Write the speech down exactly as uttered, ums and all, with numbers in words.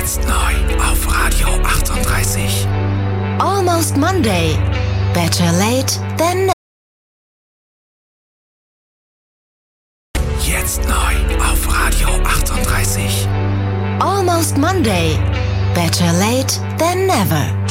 Jetzt neu auf Radio achtunddreißig. Almost Monday. Better late than never. Jetzt neu auf Radio achtunddreißig. Almost Monday. Better late than never.